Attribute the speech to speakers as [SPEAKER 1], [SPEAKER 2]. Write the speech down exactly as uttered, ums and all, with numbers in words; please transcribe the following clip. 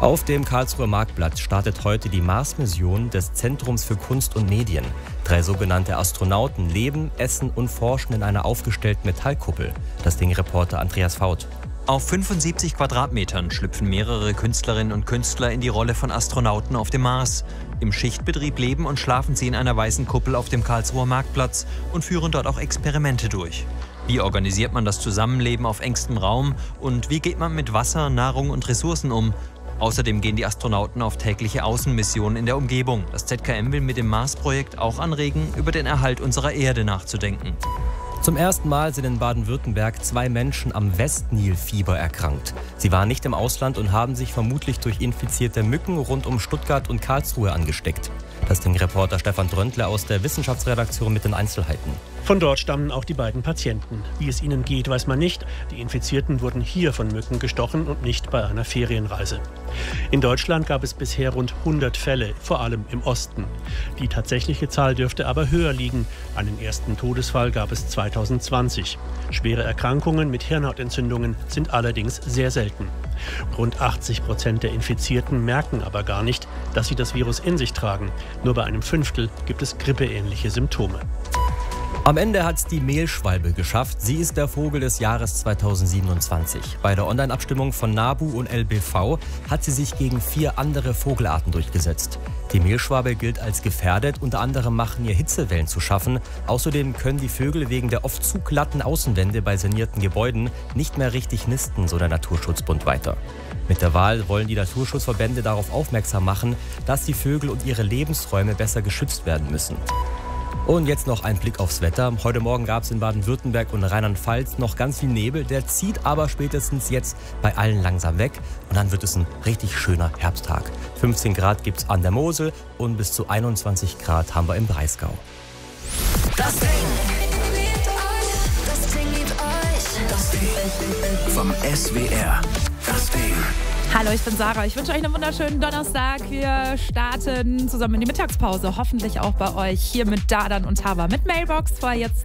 [SPEAKER 1] Auf dem Karlsruher Marktplatz startet heute die Mars-Mission des Zentrums für Kunst und Medien. Drei sogenannte Astronauten leben, essen und forschen in einer aufgestellten Metallkuppel. Das Ding-Reporter Andreas Faut.
[SPEAKER 2] Auf fünfundsiebzig Quadratmetern schlüpfen mehrere Künstlerinnen und Künstler in die Rolle von Astronauten auf dem Mars. Im Schichtbetrieb leben und schlafen sie in einer weißen Kuppel auf dem Karlsruher Marktplatz und führen dort auch Experimente durch. Wie organisiert man das Zusammenleben auf engstem Raum und wie geht man mit Wasser, Nahrung und Ressourcen um? Außerdem gehen die Astronauten auf tägliche Außenmissionen in der Umgebung. Das Z K M will mit dem Mars-Projekt auch anregen, über den Erhalt unserer Erde nachzudenken.
[SPEAKER 1] Zum ersten Mal sind in Baden-Württemberg zwei Menschen am Westnilfieber erkrankt. Sie waren nicht im Ausland und haben sich vermutlich durch infizierte Mücken rund um Stuttgart und Karlsruhe angesteckt. Das Ding-Reporter Stefan Dröntler aus der Wissenschaftsredaktion mit den Einzelheiten.
[SPEAKER 3] Von dort stammen auch die beiden Patienten. Wie es ihnen geht, weiß man nicht. Die Infizierten wurden hier von Mücken gestochen und nicht bei einer Ferienreise. In Deutschland gab es bisher rund hundert Fälle, vor allem im Osten. Die tatsächliche Zahl dürfte aber höher liegen. Einen ersten Todesfall gab es zweitausendzwanzig. Schwere Erkrankungen mit Hirnhautentzündungen sind allerdings sehr selten. Rund achtzig Prozent der Infizierten merken aber gar nicht, dass sie das Virus in sich tragen. Nur bei einem Fünftel gibt es grippeähnliche Symptome.
[SPEAKER 1] Am Ende hat es die Mehlschwalbe geschafft. Sie ist der Vogel des Jahres zweitausendsiebenundzwanzig. Bei der Online-Abstimmung von NABU und L B V hat sie sich gegen vier andere Vogelarten durchgesetzt. Die Mehlschwalbe gilt als gefährdet. Unter anderem machen ihr Hitzewellen zu schaffen. Außerdem können die Vögel wegen der oft zu glatten Außenwände bei sanierten Gebäuden nicht mehr richtig nisten, so der Naturschutzbund weiter. Mit der Wahl wollen die Naturschutzverbände darauf aufmerksam machen, dass die Vögel und ihre Lebensräume besser geschützt werden müssen. Und jetzt noch ein Blick aufs Wetter. Heute Morgen gab es in Baden-Württemberg und Rheinland-Pfalz noch ganz viel Nebel. Der zieht aber spätestens jetzt bei allen langsam weg. Und dann wird es ein richtig schöner Herbsttag. fünfzehn Grad gibt es an der Mosel und bis zu einundzwanzig Grad haben wir im Breisgau.
[SPEAKER 4] Das Ding liebt euch. Das Ding liebt euch. Das Ding vom S W R. Das Ding.
[SPEAKER 5] Hallo, ich bin Sarah. Ich wünsche euch einen wunderschönen Donnerstag. Wir starten zusammen in die Mittagspause. Hoffentlich auch bei euch hier mit Dardan und Tava mit Mailbox. Vor jetzt